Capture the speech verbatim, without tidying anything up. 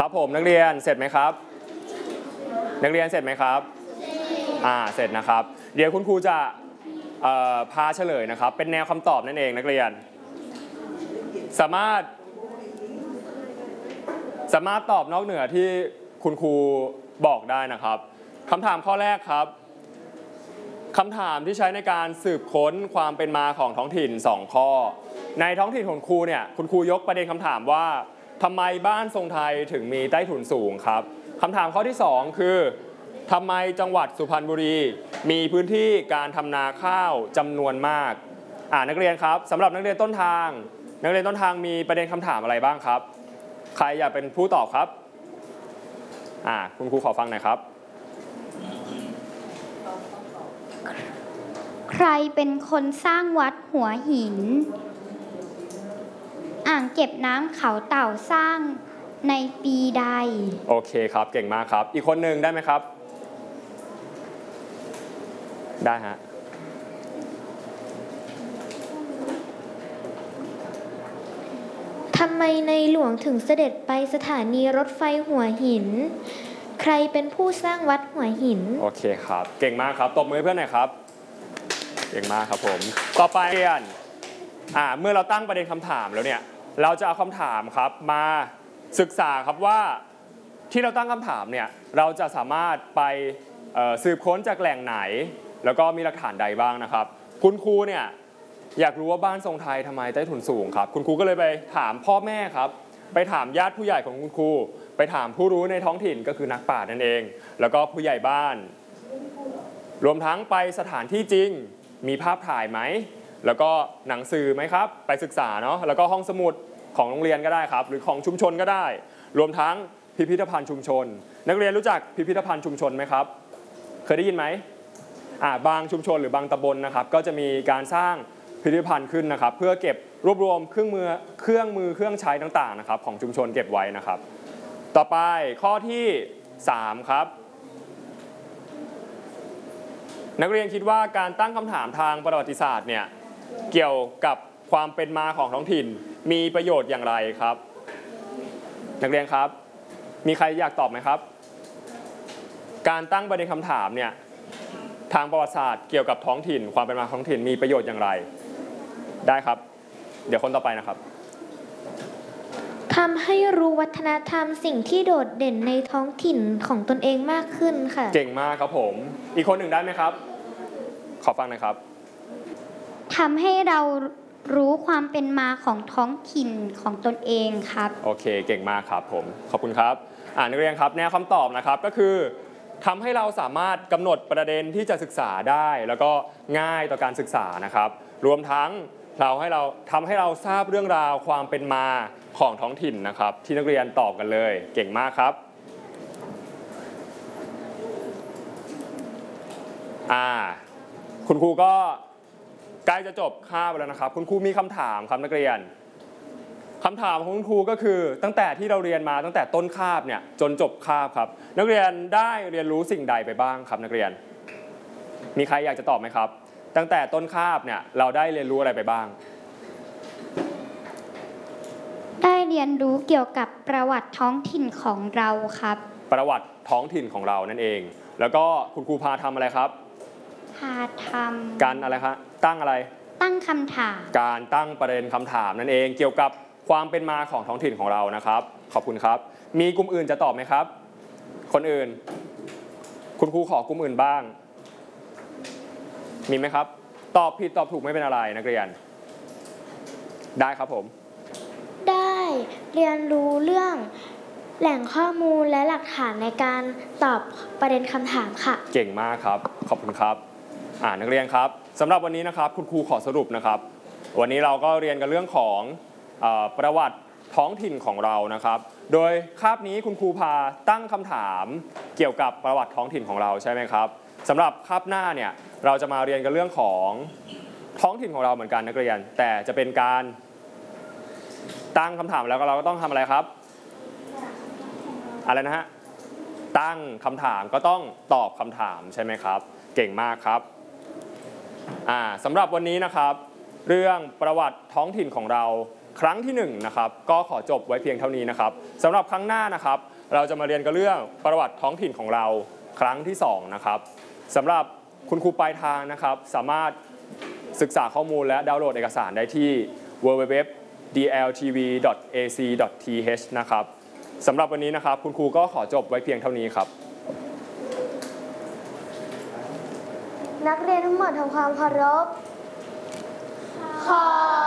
ครับผมนักเรียนเสร็จไหมครับนักเรียนเสร็จไหมครับอ่าเสร็จนะครับเดี๋ยวคุณครูจะพาเฉลยนะครับเป็นแนวคำตอบนั่นเองนักเรียนสามารถสามารถตอบนอกเหนือที่คุณครูบอกได้นะครับคำถามข้อแรกครับคำถามที่ใช้ในการสืบค้นความเป็นมาของท้องถิ่นสองข้อในท้องถิ่นของครูเนี่ยคุณครูยกประเด็นคำถามว่าทำไมบ้านทรงไทยถึงมีใต้ถุนสูงครับคำถามข้อที่สองคือทำไมจังหวัดสุพรรณบุรีมีพื้นที่การทำนาข้าวจำนวนมากอ่านักเรียนครับสำหรับนักเรียนต้นทางนักเรียนต้นทางมีประเด็นคำถามอะไรบ้างครับใครอยากเป็นผู้ตอบครับอ่าคุณครูขอฟังหน่อยครับใครเป็นคนสร้างวัดหัวหินอ่างเก็บน้ำเขาเต่าสร้างในปีใดโอเคครับเก่งมากครับอีกคนหนึ่งได้ไหมครับได้ฮะทำไมในหลวงถึงเสด็จไปสถานีรถไฟหัวหินใครเป็นผู้สร้างวัดหัวหินโอเคครับเก่งมากครับตบมือเพื่อนหน่อยครับเก่งมากครับผมต่อไปเรียนอ่าเมื่อเราตั้งประเด็นคำถามแล้วเนี่ยเราจะเอาคำถามครับมาศึกษาครับว่าที่เราตั้งคำถามเนี่ยเราจะสามารถไปสืบค้นจากแหล่งไหนแล้วก็มีหลักฐานใดบ้างนะครับคุณครูเนี่ยอยากรู้ว่าบ้านทรงไทยทำไมใต้ถุนสูงครับคุณครูก็เลยไปถามพ่อแม่ครับไปถามญาติผู้ใหญ่ของคุณครูไปถามผู้รู้ในท้องถิ่นก็คือนักปราชญ์นั่นเองแล้วก็ผู้ใหญ่บ้านรวมทั้งไปสถานที่จริงมีภาพถ่ายไหมแล้วก็หนังสือไหมครับไปศึกษาเนาะแล้วก็ห้องสมุดของโรงเรียนก็ได้ครับหรือของชุมชนก็ได้รวมทั้งพิพิธภัณฑ์ชุมชนนักเรียนรู้จักพิพิธภัณฑ์ชุมชนไหมครับเคยได้ยินไหมอ่าบางชุมชนหรือบางตำบลนะครับก็จะมีการสร้างพิพิธภัณฑ์ขึ้นนะครับเพื่อเก็บรวบรวมเครื่องมือเครื่องมือเครื่องใช้ต่างๆนะครับของชุมชนเก็บไว้นะครับต่อไปข้อที่สามครับนักเรียนคิดว่าการตั้งคำถามทางประวัติศาสตร์เนี่ยเกี่ยวกับความเป็นมาของท้องถิ่นมีประโยชน์อย่างไรครับนักเรียนครับมีใครอยากตอบไหมครับการตั้งประเด็นคำถามเนี่ยทางประวัติศาสตร์เกี่ยวกับท้องถิ่นความเป็นมาของท้องถิ่นมีประโยชน์อย่างไรได้ครับเดี๋ยวคนต่อไปนะครับทำให้รู้วัฒนธรรมสิ่งที่โดดเด่นในท้องถิ่นของตนเองมากขึ้นค่ะเก่งมากครับผมอีกคนหนึ่งได้ไหมครับขอฟังหน่อยครับทำให้เรารู้ความเป็นมาของท้องถิ่นของตนเองครับโอเคเก่งมากครับผมขอบคุณครับอ่านักเรียนครับแนวคำตอบนะครับก็คือทำให้เราสามารถกำหนดประเด็นที่จะศึกษาได้แล้วก็ง่ายต่อการศึกษานะครับรวมทั้งเราให้เราทำให้เราทราบเรื่องราวความเป็นมาของท้องถิ่นนะครับที่นักเรียนตอบกันเลยเก่งมากครับอ่าคุณครูก็ใกล้จะจบคาบแล้วนะครับคุณครูมีคำถามครับนักเรียนคำถามของคุณครูก็คือตั้งแต่ที่เราเรียนมาตั้งแต่ต้นคาบเนี่ยจนจบคาบครับนักเรียนได้เรียนรู้สิ่งใดไปบ้างครับนักเรียนมีใครอยากจะตอบไหมครับตั้งแต่ต้นคาบเนี่ยเราได้เรียนรู้อะไรไปบ้างได้เรียนรู้เกี่ยวกับประวัติท้องถิ่นของเราครับประวัติท้องถิ่นของเรานั่นเองแล้วก็คุณครูพาทำอะไรครับพาทำการอะไรครับตั้งอะไรตั้งคำถามการตั้งประเด็นคำถามนั่นเองเกี่ยวกับความเป็นมาของท้องถิ่นของเรานะครับขอบคุณครับมีกลุ่มอื่นจะตอบไหมครับคนอื่นคุณครูขอกลุ่มอื่นบ้างมีไหมครับตอบผิดตอบถูกไม่เป็นอะไรนักเรียนได้ครับผมได้เรียนรู้เรื่องแหล่งข้อมูลและหลักฐานในการตอบประเด็นคำถามค่ะเก่งมากครับขอบคุณครับอ่านักเรียนครับสำหรับวันนี้นะครับคุณครูขอสรุปนะครับวันนี้เราก็เรียนกันเรื่องของเอ่อประวัติท้องถิ่นของเรานะครับโดยคาบนี้คุณครูพาตั้งคำถามเกี่ยวกับประวัติท้องถิ่นของเราใช่ไหมครับสำหรับคาบหน้าเนี่ยเราจะมาเรียนกันเรื่องของท้องถิ่นของเราเหมือนกันนักเรียนแต่จะเป็นการตั้งคำถามแล้วก็เราก็ต้องทำอะไรครับอะไรนะฮะตั้งคำถามก็ต้องตอบคำถามใช่ไหมครับเก่งมากครับอ่าสำหรับวันนี้นะครับเรื่องประวัติท้องถิ่นของเราครั้งที่หนึ่งนะครับก็ขอจบไว้เพียงเท่านี้นะครับสำหรับครั้งหน้านะครับเราจะมาเรียนกันเรื่องประวัติท้องถิ่นของเราครั้งที่สองนะครับสำหรับคุณครูปลายทางนะครับสามารถศึกษาข้อมูลและดาวน์โหลดเอกสารได้ที่ ดับเบิลยู ดับเบิลยู ดับเบิลยู ดอท ดี แอล ที วี ดอท เอ ซี ดอท ที เอช นะครับสำหรับวันนี้นะครับคุณครูก็ขอจบไว้เพียงเท่านี้ครับนักเรียนทั้งหมดทำความเคารพขอบ